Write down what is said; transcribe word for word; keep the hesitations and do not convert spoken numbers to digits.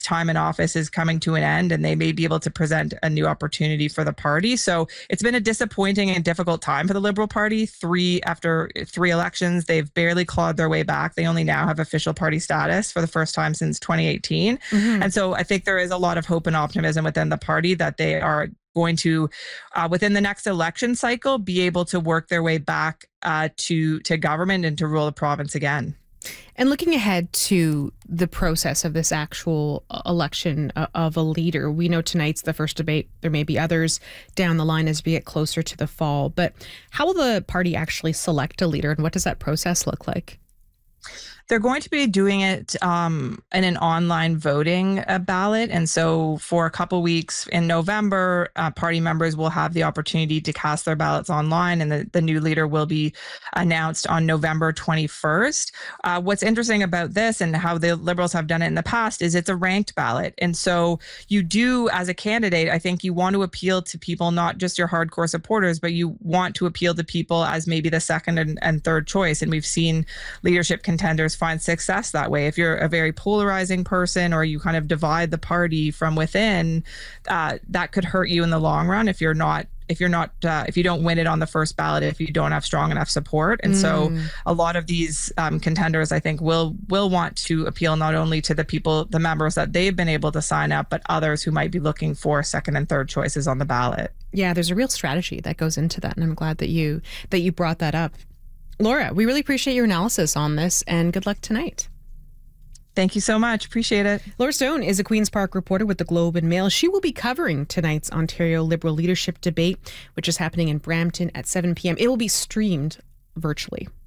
time in office is coming to an end and they may be able to present a new opportunity for the party. So it's been a disappointing and difficult time for the Liberal Party. Three after three elections, they've barely clawed their way back. They only now have official party status for the first time since twenty eighteen. Mm-hmm. And so I think there is a lot of hope and optimism within the party that they are going to, uh, within the next election cycle, be able to work their way back uh, to, to government and to rule the province again. And looking ahead to the process of this actual election of a leader, we know tonight's the first debate. There may be others down the line as we get closer to the fall. But how will the party actually select a leader, and what does that process look like? They're going to be doing it um, in an online voting uh, ballot. And so for a couple weeks in November, uh, party members will have the opportunity to cast their ballots online, and the, the new leader will be announced on November twenty-first. Uh, what's interesting about this and how the Liberals have done it in the past is it's a ranked ballot. And so you do, as a candidate, I think you want to appeal to people, not just your hardcore supporters, but you want to appeal to people as maybe the second and, and third choice. And we've seen leadership contenders find success that way. If you're a very polarizing person or you kind of divide the party from within, uh, that could hurt you in the long run if you're not if you're not uh, if you don't win it on the first ballot, if you don't have strong enough support. And mm. so a lot of these um, contenders, I think, will will want to appeal not only to the people, the members that they've been able to sign up, but others who might be looking for second and third choices on the ballot. Yeah, there's a real strategy that goes into that, and I'm glad that you that you brought that up. Laura, we really appreciate your analysis on this, and good luck tonight. Thank you so much. Appreciate it. Laura Stone is a Queen's Park reporter with the Globe and Mail. She will be covering tonight's Ontario Liberal leadership debate, which is happening in Brampton at seven p.m. It will be streamed virtually.